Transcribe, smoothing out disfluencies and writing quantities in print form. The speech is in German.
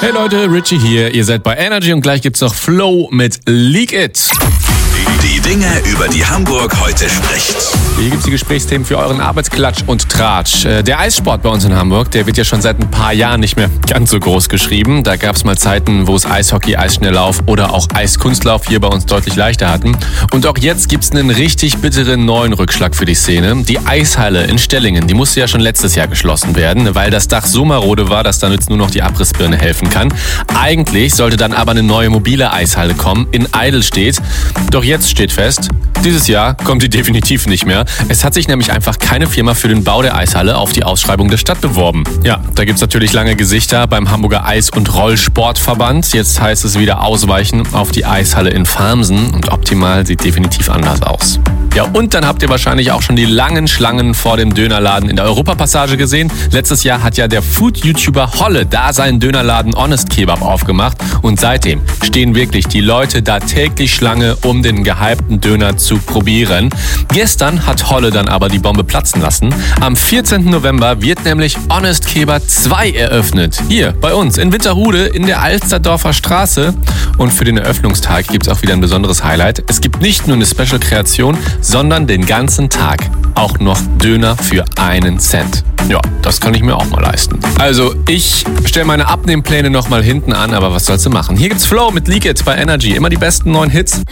Hey Leute, Richie hier. Ihr seid bei Energy und gleich gibt's noch Flo mit Leak It. Die Dinge, über die Hamburg heute spricht. Hier gibt's die Gesprächsthemen für euren Arbeitsklatsch und Tratsch. Der Eissport bei uns in Hamburg, der wird ja schon seit ein paar Jahren nicht mehr ganz so groß geschrieben. Da gab's mal Zeiten, wo es Eishockey, Eisschnelllauf oder auch Eiskunstlauf hier bei uns deutlich leichter hatten. Und auch jetzt gibt's einen richtig bitteren neuen Rückschlag für die Szene. Die Eishalle in Stellingen, die musste ja schon letztes Jahr geschlossen werden, weil das Dach so marode war, dass dann jetzt nur noch die Abrissbirne helfen kann. Eigentlich sollte dann aber eine neue mobile Eishalle kommen in Eidelstedt. Doch jetzt steht fest, dieses Jahr kommt die definitiv nicht mehr. Es hat sich nämlich einfach keine Firma für den Bau der Eishalle auf die Ausschreibung der Stadt beworben. Ja, da gibt's natürlich lange Gesichter beim Hamburger Eis- und Rollsportverband. Jetzt heißt es wieder ausweichen auf die Eishalle in Farmsen und optimal sieht definitiv anders aus. Ja, und dann habt ihr wahrscheinlich auch schon die langen Schlangen vor dem Dönerladen in der Europapassage gesehen. Letztes Jahr hat ja der Food-YouTuber Holle da seinen Dönerladen Honest Kebab aufgemacht und seitdem stehen wirklich die Leute da täglich Schlange, um den gehypten Döner zu probieren. Gestern hat Holle dann aber die Bombe platzen lassen. Am 14. November wird nämlich Honest Kebab 2 eröffnet. Hier bei uns in Winterhude in der Alsterdorfer Straße. Und für den Eröffnungstag gibt's auch wieder ein besonderes Highlight. Es gibt nicht nur eine Special-Kreation, sondern den ganzen Tag auch noch Döner für 1 Cent. Ja, das kann ich mir auch mal leisten. Also, ich stelle meine Abnehmpläne noch mal hinten an, aber was sollst du machen? Hier gibt's Flo mit Leak It bei Energy. Immer die besten neuen Hits.